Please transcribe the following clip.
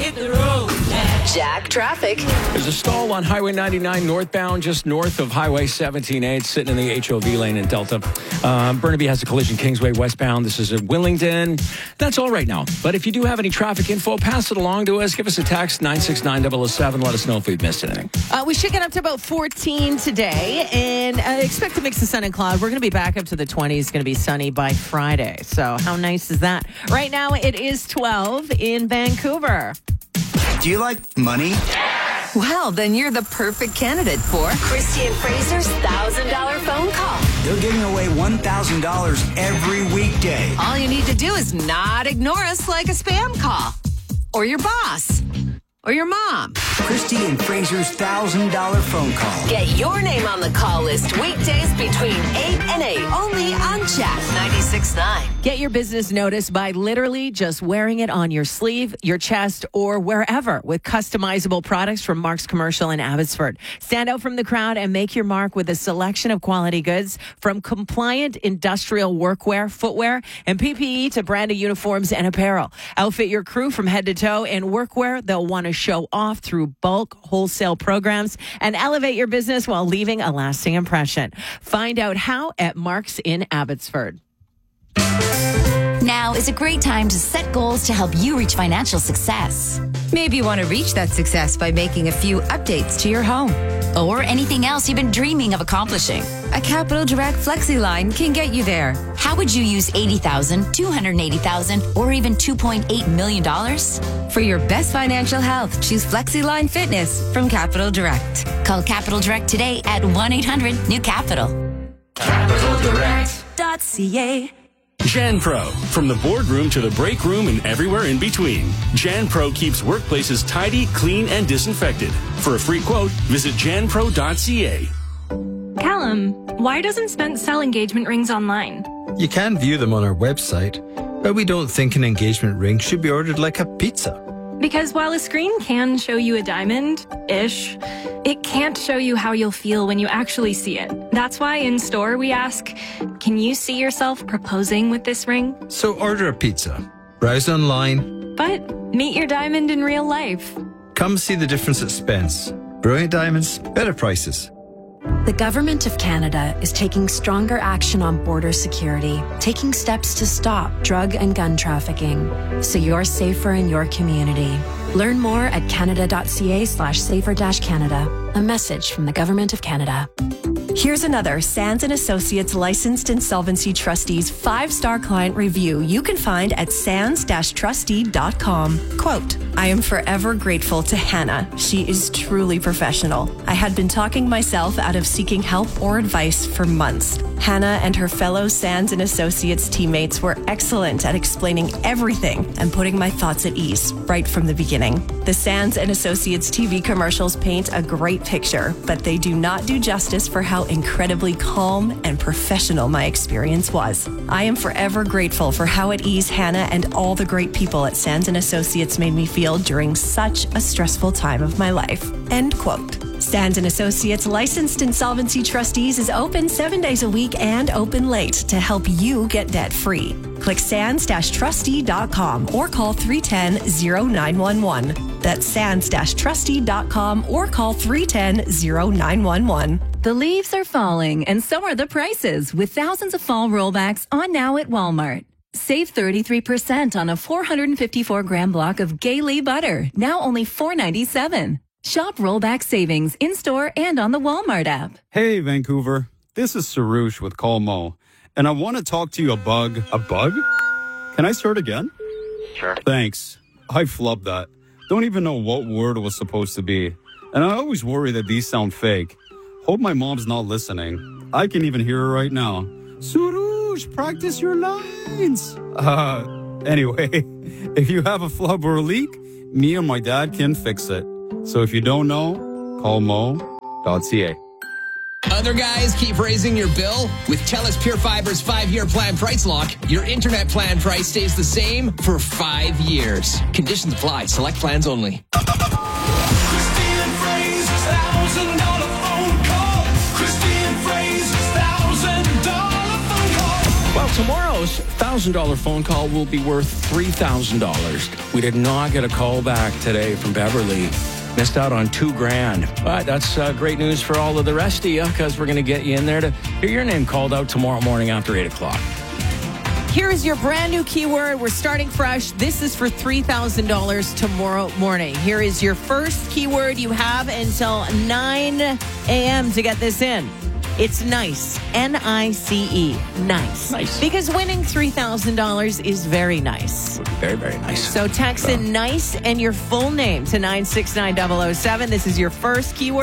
hit the road, Jack. Jack traffic. There's a stall on Highway 99 northbound, just north of Highway 17A. It's sitting in the HOV lane in Delta. Burnaby has a collision Kingsway westbound. This is at Willingdon. That's all right now. But if you do have any traffic info, pass it along to us. Give us a text, 969-007. Let us know if we've missed anything. We should get up to about 14 today, and expect a mix of sun and cloud. We're going to be back up to the 20s. It's going to be sunny by Friday. So how nice is that? Right now, it is 12 in Vancouver. Do you like money? Well, then you're the perfect candidate for Christy and Fraser's $1,000 phone call. They're giving away $1,000 every weekday. All you need to do is not ignore us like a spam call. Or your boss. Or your mom. Christy and Fraser's $1,000 phone call. Get your name on the call list weekdays between 8 and 8. Only on Chat 96.9. Get your business notice by literally just wearing it on your sleeve, your chest, or wherever with customizable products from Mark's Commercial in Abbotsford. Stand out from the crowd and make your mark with a selection of quality goods from compliant industrial workwear, footwear, and PPE to branded uniforms and apparel. Outfit your crew from head to toe in workwear they'll want to show off through bulk wholesale programs and elevate your business while leaving a lasting impression. Find out how at Mark's in Abbotsford. Now is a great time to set goals to help you reach financial success. Maybe you want to reach that success by making a few updates to your home. Or anything else you've been dreaming of accomplishing. A Capital Direct FlexiLine can get you there. How would you use $80,000, $280,000, or even $2.8 million? For your best financial health, choose FlexiLine Fitness from Capital Direct. Call Capital Direct today at 1-800-NEW-CAPITAL. CapitalDirect.ca. JanPro. From the boardroom to the break room and everywhere in between, JanPro keeps workplaces tidy, clean, and disinfected. For a free quote, visit janpro.ca. Callum, why doesn't Spence sell engagement rings online? You can view them on our website, but we don't think an engagement ring should be ordered like a pizza. Because while a screen can show you a diamond-ish, it can't show you how you'll feel when you actually see it. That's why in store we ask, can you see yourself proposing with this ring? So order a pizza, browse online, but meet your diamond in real life. Come see the difference at Spence. Brilliant diamonds, better prices. The Government of Canada is taking stronger action on border security, taking steps to stop drug and gun trafficking, so you're safer in your community. Learn more at canada.ca/safer-canada. A message from the Government of Canada. Here's another Sands & Associates Licensed Insolvency Trustees 5-star client review you can find at sands-trustee.com. Quote, I am forever grateful to Hannah. She is truly professional. I had been talking myself out of seeking help or advice for months. Hannah and her fellow Sands & Associates teammates were excellent at explaining everything and putting my thoughts at ease right from the beginning. The Sands & Associates TV commercials paint a great picture, but they do not do justice for how incredibly calm and professional my experience was. I am forever grateful for how at ease Hannah and all the great people at Sands & Associates made me feel during such a stressful time of my life. End quote. Sands & Associates Licensed Insolvency Trustees is open 7 days a week and open late to help you get debt-free. Click sands-trustee.com or call 310-0911. That's sands-trustee.com or call 310-0911. The leaves are falling, and so are the prices, with thousands of fall rollbacks on now at Walmart. Save 33% on a 454-gram block of Gay butter, now only $4.97. Shop rollback savings in-store and on the Walmart app. Hey, Vancouver. This is Sarush with Colmo, and I want to talk to you about... A bug? Can I start again? Sure. Thanks. I flubbed that. Don't even know what word it was supposed to be. And I always worry that these sound fake. Hope my mom's not listening. I can even hear her right now. Surush, practice your lines. Anyway, if you have a flub or a leak, me and my dad can fix it. So if you don't know, call mo.ca. Other guys keep raising your bill? With TELUS Pure Fiber's 5-year plan price lock, your internet plan price stays the same for 5 years. Conditions apply. Select plans only. Christine Fraser's $1,000 phone call. Christine Fraser's $1,000 phone call. Well, tomorrow $1,000 phone call will be worth $3,000. We did not get a call back today from Beverly. Missed out on $2,000. But that's great news for all of the rest of you, because we're going to get you in there to hear your name called out tomorrow morning after 8 o'clock. Here is your brand new keyword. We're starting fresh. This is for $3,000 tomorrow morning. Here is your first keyword. You have until 9 a.m. to get this in. It's NICE. N-I-C-E. Nice. Nice. Because winning $3,000 is very nice. Very, very nice. So text in NICE and your full name to 969-007. This is your first keyword.